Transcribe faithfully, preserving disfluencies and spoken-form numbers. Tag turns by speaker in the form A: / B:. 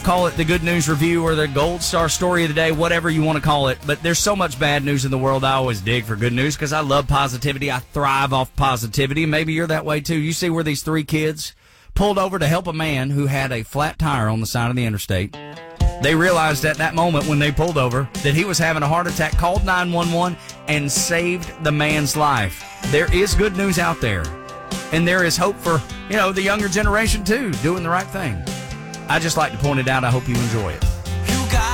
A: Call it the good news review or the gold star story of the day, whatever you want to call it. But there's so much bad news in the world. I always dig for good news because I love positivity. I thrive off positivity. Maybe you're that way too. You see where these three kids pulled over to help a man who had a flat tire on the side of the interstate. They realized at that moment when they pulled over that he was having a heart attack, called nine one one, and saved the man's life. There is good news out there. And there is hope for, you know, the younger generation too, doing the right thing. I just like to point it out. I hope you enjoy it.